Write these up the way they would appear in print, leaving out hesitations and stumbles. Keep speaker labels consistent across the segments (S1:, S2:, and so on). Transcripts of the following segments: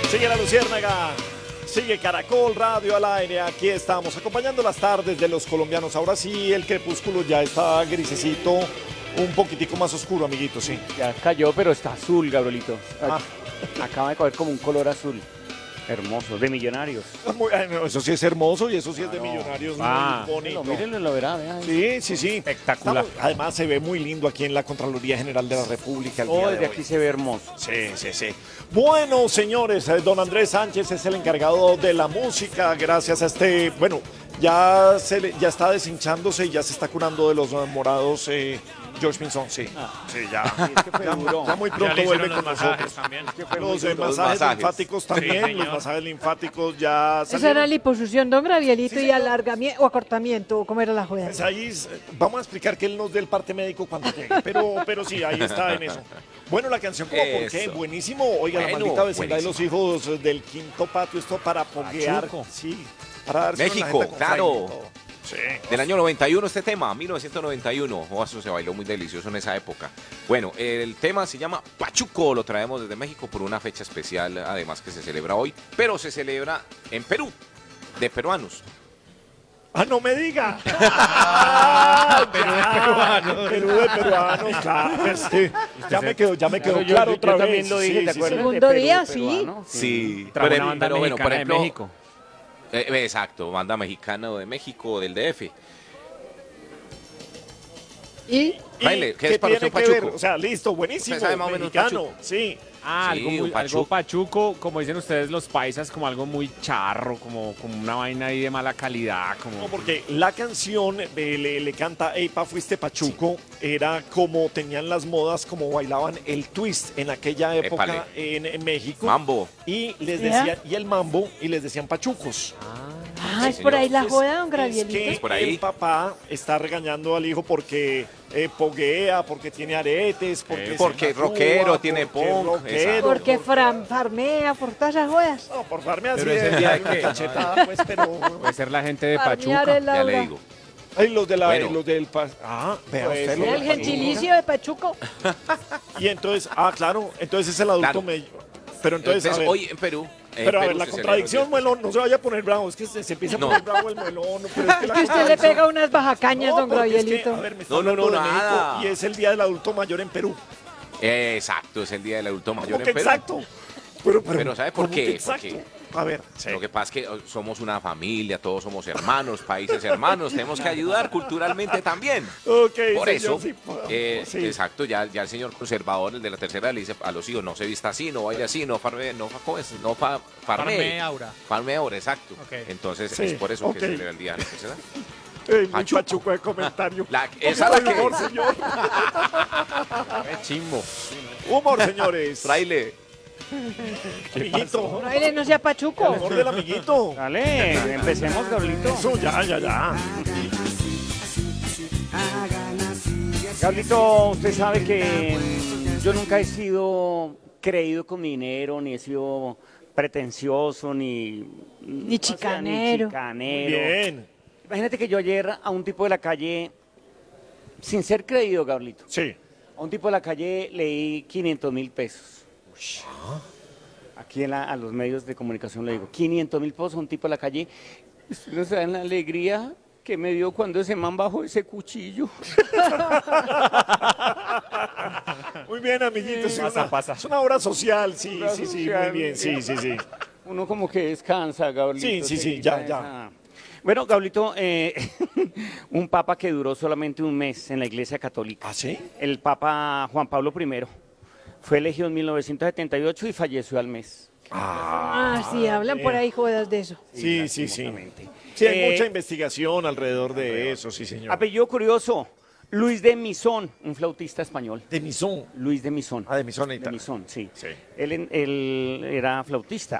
S1: Sigue la Luciérnaga, sigue Caracol Radio al aire. Aquí estamos acompañando las tardes de los colombianos. Ahora sí, el crepúsculo ya está grisecito, un poquitico más oscuro, amiguito, sí.
S2: Ya cayó, pero está azul, Gabrielito.
S1: Ah.
S2: Acaba de coger como un color azul. Hermoso, de Millonarios.
S1: No, eso sí es hermoso y eso sí es de Millonarios, muy bonito.
S2: Mírenlo, lo verá, vean.
S1: Sí.
S2: Espectacular.
S1: Además se ve muy lindo aquí en la Contraloría General de la República.
S2: Desde aquí se ve hermoso.
S1: Sí. Bueno, señores, don Andrés Sánchez es el encargado de la música. Gracias a ya está deshinchándose y ya se está curando de los morados. George Pinzón, sí. Ya muy pronto vuelve con nosotros. Los masajes linfáticos también, los masajes linfáticos ya
S3: salieron. Esa era liposucción, don Gabrielito, y alargamiento o acortamiento, ¿cómo era la juega?
S1: Pues ahí vamos a explicar que él nos dé el parte médico cuando llegue, pero sí, ahí está en eso. Bueno, la canción como ¿por qué? Buenísimo. Oiga, la maldita vecindad de los hijos del quinto patio, esto para poguear. Sí, para darse
S4: México, claro.
S1: Sí.
S4: Del año 91 este tema, 1991. Eso se bailó muy delicioso en esa época. Bueno, el tema se llama Pachuco, lo traemos desde México por una fecha especial, además que se celebra hoy, pero se celebra en Perú, de peruanos.
S1: ¡Ah, no me diga! Perú de peruanos, claro. Sí. Ya me quedó claro otra vez.
S2: También lo dije, ¿te acuerdas?
S3: Segundo día, sí.
S4: Sí,
S2: pero bueno, por ejemplo,
S4: México. Exacto, banda mexicana de México, del DF.
S3: ¿Y?
S4: Baile, ¿qué es
S1: para usted
S4: un pachuco?
S1: O sea, listo, buenísimo.
S4: ¿Usted sabe más o menos
S1: mexicano,
S4: pachuco?
S1: sí.
S2: Algo pachuco, como dicen ustedes los paisas, como algo muy charro, como una vaina ahí de mala calidad.
S1: No, porque la canción le canta Eipa, fuiste pachuco, era como tenían las modas, como bailaban el twist en aquella época en México.
S4: Mambo.
S1: Y les decían, y el mambo, y les decían pachucos.
S3: Ah, es por ahí la joda, don Gabrielito.
S1: Es que
S4: por ahí.
S1: el papá está regañando al hijo porque poguea, porque tiene aretes,
S4: porque es rockero, tiene punk.
S3: Porque farmea, por todas esas jodas.
S1: No, por farmea
S2: Pero
S1: sí
S2: es el día de
S1: una
S2: que-
S1: cachetada, pues, pero...
S2: Puede ser la gente de
S3: Farmear
S2: Pachuca.
S3: el
S4: Ya le
S3: aura.
S4: digo.
S1: Ay, los de la,
S4: Bueno.
S1: los del... vea
S2: Pues,
S1: usted.
S2: sí,
S1: los
S3: El
S1: del
S3: gentilicio de Pachuco.
S1: Pachuca. Y entonces, claro, entonces es el adulto
S4: Claro.
S1: medio. Pero entonces, a ver,
S4: hoy en Perú.
S1: pero a ver,
S4: Perú
S1: la
S4: se
S1: contradicción,
S4: celebra el
S1: Muelón, no se vaya a poner bravo, es que se empieza a
S4: No.
S1: poner bravo el Muelón. Pero es que la
S3: Que usted le
S1: contradicción-
S3: pega unas bajacañas,
S1: No,
S3: don
S1: porque es que,
S3: Gabrielito.
S1: a ver, me está
S4: No,
S1: hablando de
S4: nada.
S1: México y es el Día del Adulto Mayor en Perú.
S4: Exacto, es el día del adulto mayor
S1: ¿Cómo
S4: en
S1: que
S4: Perú.
S1: exacto?
S4: Pero ¿sabe por
S1: ¿cómo
S4: qué?
S1: que exacto?
S4: Porque
S1: A ver, sí.
S4: Lo que pasa es que somos una familia, todos somos hermanos, países hermanos, tenemos que ayudar culturalmente también.
S1: Ok,
S4: Por
S1: señor,
S4: eso,
S1: sí, sí.
S4: exacto, ya el señor conservador, el de la tercera, le dice a los hijos, no se vista así, no baile así, no farme, ¿cómo es? No farme
S5: aura.
S4: Farme ahora, exacto.
S5: Ok.
S4: Entonces
S1: Sí,
S4: es por eso
S1: ok.
S4: que se celebra el día de la tercera.
S1: Muy
S4: Pachuco.
S1: pachuco de comentario.
S4: Esa es la que
S1: Humor, señor.
S2: Chimbo.
S1: Humor, señores.
S4: Fraile.
S1: Amiguito.
S3: Por ahí no sea
S1: El
S3: Pachuco.
S1: humor del amiguito.
S2: Dale, empecemos, Gabrielito.
S1: Eso, ya.
S2: Gabrielito, usted sabe que yo nunca he sido creído con mi dinero, ni he sido pretencioso, ni
S3: chicanero.
S2: ni chicanero.
S1: Bien.
S2: Imagínate que yo ayer a un tipo de la calle, sin ser creído, Gabrielito,
S1: Sí.
S2: a un tipo de la calle leí 500.000 pesos. Aquí a los medios de comunicación le digo, 500.000 pesos a un tipo de la calle. Usted no sabe la alegría que me dio cuando ese man bajó ese cuchillo.
S1: Muy bien, amiguito. Es
S2: Pasa,
S1: una,
S2: pasa.
S1: es una obra social, sí,
S2: Obra
S1: sí,
S2: social.
S1: muy bien, sí.
S2: Uno como que descansa, Gabrielito.
S1: Sí,
S2: se
S1: sí,
S2: quita
S1: ya.
S2: esa- Bueno, Gabrielito, un papa que duró solamente un mes en la Iglesia Católica.
S1: ¿Ah, sí?
S2: El Papa Juan Pablo I fue elegido en 1978 y falleció al mes.
S3: Sí, hablan por ahí jodas de eso.
S1: Sí.
S2: lastimosamente.
S1: Sí, hay mucha investigación alrededor de eso, sí, señor.
S2: Apellido curioso, Luis de Misón, un flautista español.
S1: De Misón.
S2: Luis de Misón.
S1: De Misón,
S2: De Misón, sí.
S1: Sí.
S2: Él era flautista.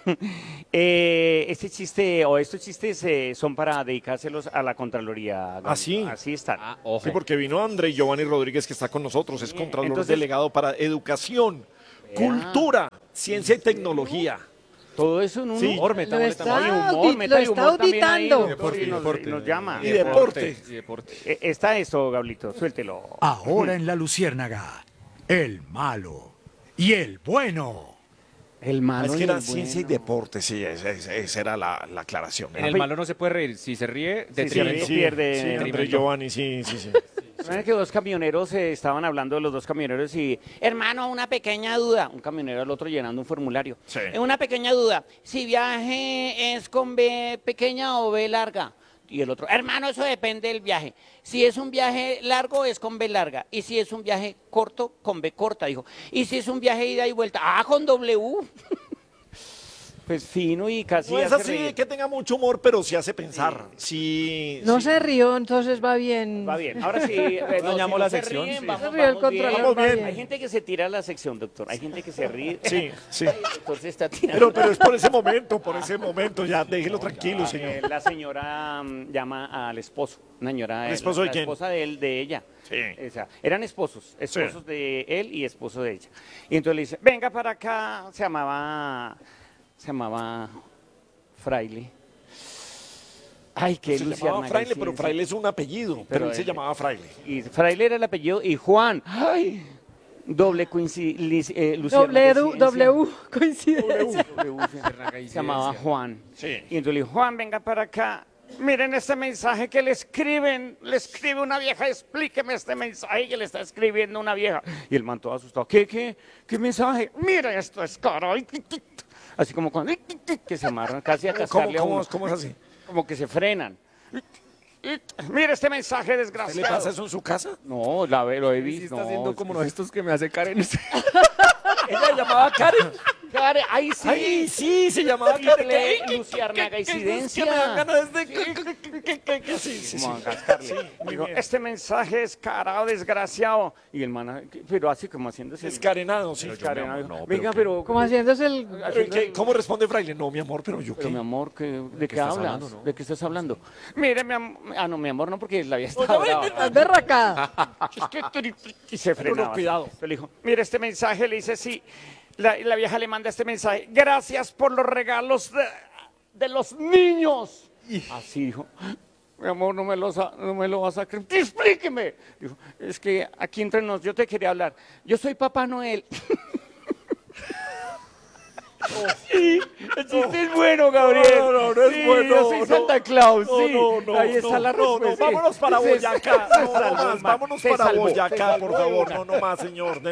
S2: Este chiste o estos chistes son para dedicárselos a la Contraloría.
S1: ¿Ah, sí?
S2: Así están.
S1: Sí, porque vino André Giovanni Rodríguez, que está con nosotros, es Contralor
S2: Entonces-
S1: Delegado para Educación, Cultura, Ciencia y Tecnología.
S2: Todo eso en un
S1: Sí.
S2: humor,
S3: Lo
S2: metámosle
S3: está
S2: también
S3: audi-
S2: humor,
S3: lo
S2: métale
S3: está
S2: humor también ahí,
S3: auditando.
S2: doctor, y nos llama.
S1: Y deporte.
S2: Está esto, Gablito, suéltelo.
S5: Ahora en la Luciérnaga, el malo y el bueno.
S2: El malo
S1: Es que
S2: ni
S1: era
S2: el
S1: ciencia y
S2: bueno.
S1: deporte, sí, esa era la aclaración.
S5: En el malo no se puede reír. Si se ríe,
S2: Sí,
S5: detrimento.
S2: sí, pierde.
S1: Sí, André
S5: detrimento.
S1: Giovanni, sí.
S2: ¿Saben que dos camioneros estaban hablando de los dos camioneros y, hermano, una pequeña duda, un camionero al otro llenando un formulario.
S1: Sí.
S2: Una pequeña duda, si viaje es con B pequeña o B larga. Y el otro, hermano, eso depende del viaje. Si es un viaje largo, es con B larga. Y si es un viaje corto, con B corta, dijo. Y si es un viaje ida y vuelta, con W. Pues fino y casi
S1: No es
S2: hace
S1: así
S2: reír.
S1: que tenga mucho humor, pero sí hace pensar. Sí.
S3: No
S1: sí.
S3: se rió, entonces va bien.
S2: Va bien. Ahora sí,
S5: Dañamos la sección, sí.
S2: Vamos,
S3: Se rió el
S2: vamos bien.
S3: controlador,
S1: Vamos
S3: va
S1: bien.
S3: bien.
S2: Hay gente que se tira a la sección, doctor. Hay gente que se ríe.
S1: Sí, sí.
S2: El doctor se está tirando.
S1: Pero es por ese momento, ya déjelo tranquilo, señor.
S2: La señora llama al esposo. Una señora,
S1: ¿El esposo de
S2: la
S1: quién?
S2: esposa de ella.
S1: Sí.
S2: O sea, eran esposos de él y esposo de ella. Y entonces le dice, venga para acá. Se llamaba Fraile. Ay, qué
S1: Se
S2: Luciana
S1: llamaba Fraile,
S2: García,
S1: pero
S2: sí.
S1: Fraile es un apellido, pero él se
S2: él-
S1: llamaba Fraile.
S2: Y Fraile era el apellido y Juan. Ay, doble coincidencia.
S3: W, coincidencia.
S2: Se llamaba Juan.
S1: Sí.
S2: Y entonces le dijo, Juan, venga para acá. Miren este mensaje que le escribe una vieja, explíqueme este mensaje que le está escribiendo una vieja. Y el man todo asustado, ¿qué mensaje? Mira, esto es caro. Así como cuando que se amarran casi a cascarle a uno.
S1: ¿Cómo es así?
S2: Como que se frenan. Mira este mensaje
S1: ¿Qué le
S2: desgraciado.
S1: pasa eso en su casa?
S2: No, lo he
S5: Sí,
S2: visto.
S5: está
S2: no,
S5: haciendo como estos que me hace Karen.
S1: Ella llamaba Karen.
S2: Karen, ahí sí.
S1: Ay, sí, se llamaba Karen.
S2: Triple Luciarnaga incidencia.
S1: Que me dan ganas de... Sí.
S2: Como a cascarle. Digo, este mensaje es carado, desgraciado. Y el man, pero así como haciéndose.
S1: Descarenado, sí.
S2: Descarenado, dijo,
S1: No,
S2: venga, pero.
S3: Como haciéndose el...
S1: ¿Cómo responde Fraile? No, mi amor, pero yo
S2: Pero
S1: qué.
S2: mi amor, ¿de qué
S5: estás
S2: hablas?
S5: hablando, no?
S2: ¿De qué estás hablando? Mire, mi amor. No, mi amor, no, porque la había estado brava.
S3: Estás berracada.
S2: Y se frenaba.
S1: cuidado.
S2: Entonces le dijo, mire este mensaje, le dice, sí. La vieja le manda este mensaje. Gracias por los regalos de los niños. Así dijo. Mi amor, no me lo vas a creer. Explíqueme. Dijo, es que aquí entre nos, yo te quería hablar. Yo soy Papá Noel. Sí, el chiste es bueno, Gabriel.
S1: No es
S2: Sí,
S1: bueno.
S2: Yo soy Santa Claus,
S1: No,
S2: sí.
S1: no,
S2: Ahí está la respuesta.
S1: Vámonos para
S2: Se
S1: Boyacá.
S2: salvó,
S1: No más,
S2: man.
S1: vámonos
S2: Se
S1: para
S2: salvó, se
S1: Boyacá,
S2: salvó
S1: por
S2: de
S1: favor.
S2: una.
S1: No más, señor.